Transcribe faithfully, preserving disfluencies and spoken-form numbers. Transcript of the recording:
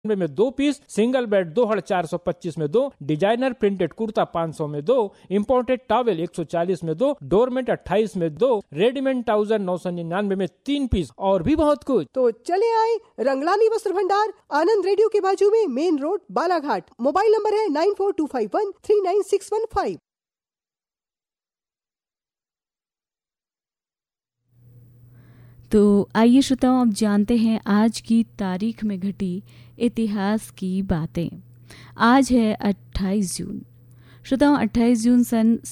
में दो piece, single bed दो हड़ चार सौ पच्चीस में दो, डिजाइनर प्रिंटेड कुर्ता पाँच सौ में दो, इंपोर्टेड टॉवेल एक सौ चालीस में दो, डोरमेट अट्ठाईस में दो, रेडीमेड ट्राउजर नौ सौ निन्यानवे में तीन पीस और भी बहुत कुछ। तो चले आए रंगलानी वस्त्र भंडार, आनंद रेडियो के बाजू में, main road, Balaghat. Mobile number है nine four to five one three nine six one five. तो आइए श्रोताओं, अब जानते हैं आज की तारीख में घटी इतिहास की बातें। आज है अट्ठाईस जून। श्रोताओं, अट्ठाईस जून सन